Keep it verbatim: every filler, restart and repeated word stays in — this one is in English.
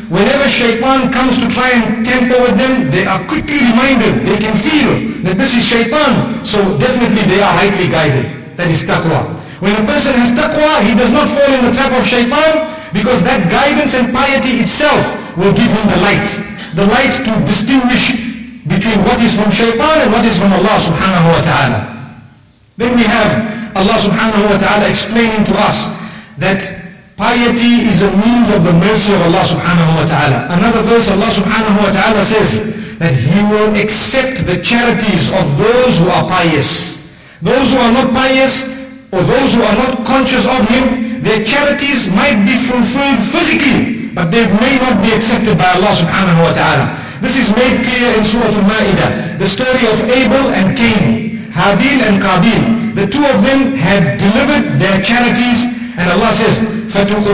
whenever shaitan comes to try and tamper with them, they are quickly reminded, they can feel that this is shaitan, so definitely they are rightly guided. That is taqwa. When a person has taqwa, he does not fall in the trap of shaitan, because that guidance and piety itself will give him the light. The light to distinguish between what is from shaitan and what is from Allah subhanahu wa ta'ala. Then we have Allah subhanahu wa ta'ala explaining to us that piety is a means of the mercy of Allah subhanahu wa ta'ala. Another verse, Allah subhanahu wa ta'ala says that He will accept the charities of those who are pious. Those who are not pious, or those who are not conscious of Him, their charities might be fulfilled physically, but they may not be accepted by Allah subhanahu wa ta'ala. This is made clear in Surah Al-Ma'idah, the story of Abel and Cain, Habil and Qabil. The two of them had delivered their charities, and Allah says,